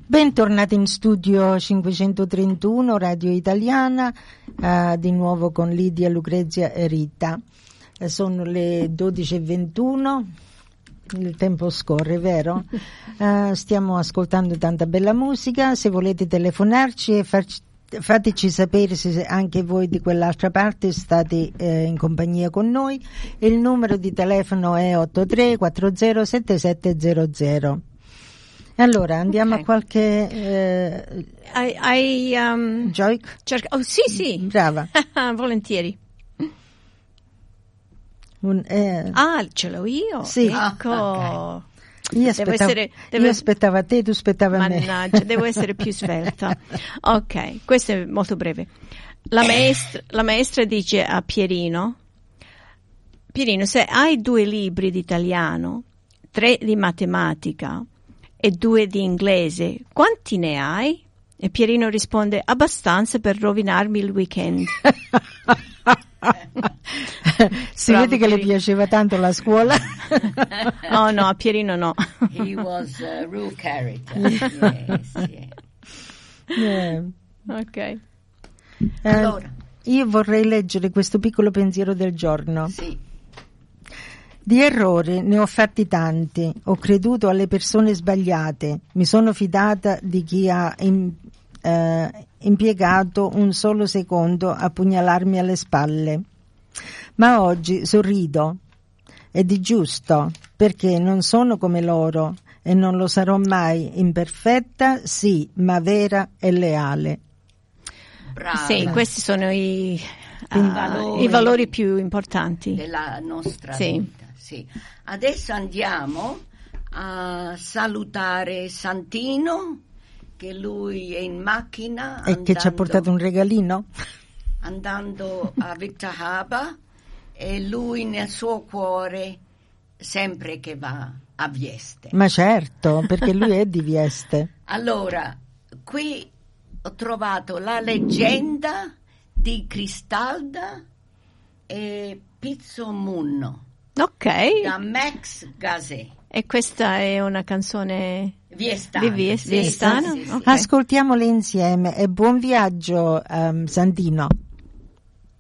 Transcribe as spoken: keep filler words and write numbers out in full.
Bentornati in studio cinquecentotrentuno, Radio Italiana, eh, di nuovo con Lidia, Lucrezia e Rita. Eh, sono le dodici e ventuno, il tempo scorre, vero? Eh, stiamo ascoltando tanta bella musica. Se volete telefonarci e farci, fateci sapere se anche voi di quell'altra parte state eh, in compagnia con noi. Il numero di telefono è otto tre quattro zero sette sette zero zero. Allora andiamo okay. a qualche eh, hai, hai um, Joy? Cerca- oh sì sì brava. Volentieri. Un, eh. Ah, ce l'ho io. Sì. Ecco. Ah, okay. Io, aspettavo, essere, deve... io aspettavo a te, tu aspettavi a me. Mannaggia, devo essere più svelta. Ok, questo è molto breve. La maestra, la maestra dice a Pierino: Pierino, se hai due libri di italiano, tre di matematica e due di inglese, quanti ne hai? E Pierino risponde: abbastanza per rovinarmi il weekend. Si Bravo, vede che Pierino. le piaceva tanto la scuola. No, no, a Pierino no. He was a real character. Yes, yes. Yeah. Ok. Eh, Allora. Io vorrei leggere questo piccolo pensiero del giorno. Sì. Di errori ne ho fatti tanti, ho creduto alle persone sbagliate, mi sono fidata di chi ha in, eh, impiegato un solo secondo a pugnalarmi alle spalle. Ma oggi sorrido, è di giusto, perché non sono come loro e non lo sarò mai, imperfetta, sì, ma vera e leale. Brava. Sì, questi sono i, I uh, valori. i valori più importanti Della nostra sì. vita. Sì. Adesso andiamo a salutare Santino, che lui è in macchina E che ci ha portato un regalino? Andando a Victor Haber, e lui nel suo cuore sempre che va a Vieste. Ma certo, perché lui è di Vieste. Allora, qui ho trovato la leggenda di Cristalda e Pizzomunno. Ok. Da Max Gazzè. E questa è una canzone Viestana. di Vies- Sì, Viestana? sì, sì, sì. Ok. Ascoltiamole insieme e buon viaggio, um, Santino.